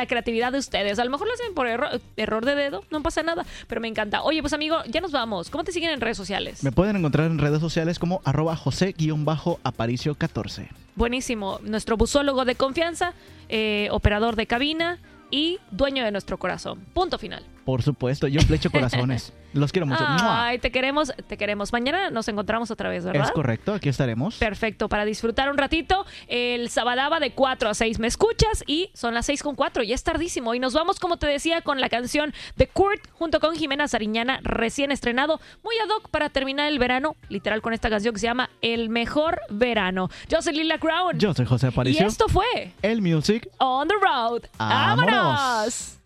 la creatividad de ustedes. A lo mejor lo hacen por error de dedo, no pasa nada, pero me encanta. Oye, pues amigo, ya nos vamos. ¿Cómo te siguen en redes sociales? Me pueden encontrar en redes sociales como @José_Aparicio14. Buenísimo. Nuestro busólogo de confianza, operador de cabina y dueño de nuestro corazón. Punto final. Por supuesto, yo flecho corazones. Los quiero mucho. Ay, te queremos, te queremos. Mañana nos encontramos otra vez, ¿verdad? Es correcto, aquí estaremos. Perfecto, para disfrutar un ratito. El Sabadaba de 4 a 6 me escuchas y son las 6:04, ya es tardísimo. Y nos vamos, como te decía, con la canción de Kurt junto con Jimena Sariñana, recién estrenado, muy ad hoc para terminar el verano, literal con esta canción que se llama El Mejor Verano. Yo soy Lila Crown. Yo soy José Aparicio. Y esto fue El Music On the Road. ¡Vámonos! ¡Vámonos!